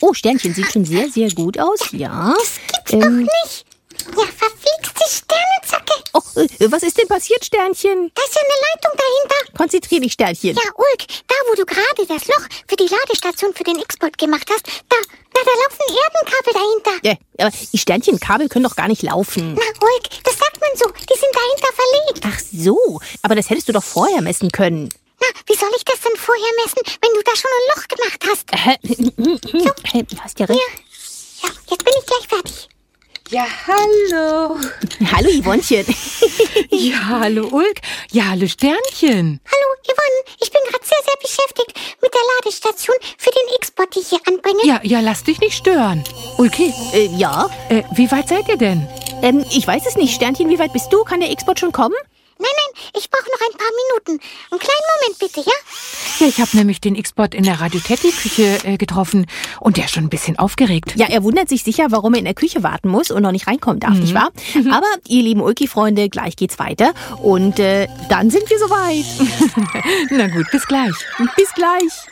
Oh, Sternchen sieht schon sehr, sehr gut aus, ja. Das gibt's doch nicht. Ja, verflixte Sternenzacke. Oh, was ist denn passiert, Sternchen? Da ist ja eine Leitung dahinter. Konzentrier dich, Sternchen. Ja, Ulk, da wo du gerade das Loch für die Ladestation für den X-Bot gemacht hast, da laufen Erdenkabel dahinter. Ja, aber die Sternchenkabel können doch gar nicht laufen. Na, Ulk, das sagt man so. Die sind dahinter verlegt. Ach so, aber das hättest du doch vorher messen können. Na, wie soll ich das denn vorher messen, wenn du da schon ein Loch gemacht hast? Du hast ja recht. Ja, jetzt bin ich gleich fertig. Ja, hallo. Hallo, Yvonnchen. Ja, hallo, Ulk. Ja, hallo, Sternchen. Hallo, Yvonne. Ich bin gerade sehr, sehr beschäftigt mit der Ladestation für den X-Bot, die ich hier anbringe. Ja, lass dich nicht stören. Ulki, Ja, wie weit seid ihr denn? ich weiß es nicht. Sternchen, wie weit bist du? Kann der X-Bot schon kommen? Nein, ich brauche noch ein paar Minuten. Einen kleinen Moment bitte, ja? Ja, ich habe nämlich den X-Bot in der Radiotetti-Küche getroffen und der ist schon ein bisschen aufgeregt. Ja, er wundert sich sicher, warum er in der Küche warten muss und noch nicht reinkommen darf, nicht wahr? Aber ihr lieben Ulki-Freunde, gleich geht's weiter. Und dann sind wir soweit. Na gut, bis gleich. Bis gleich.